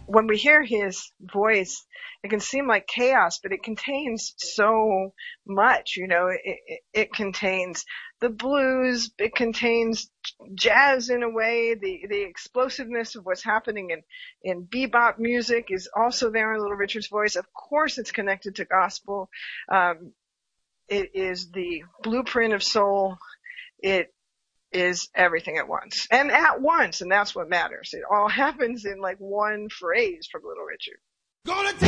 when we hear his voice, it can seem like chaos, but it contains so much. It contains the blues, it contains jazz in a way, the explosiveness of what's happening in bebop music is also there in Little Richard's voice. Of course, it's connected to gospel. It is the blueprint of soul. It is everything at once. And that's what matters. It all happens in like one phrase from Little Richard.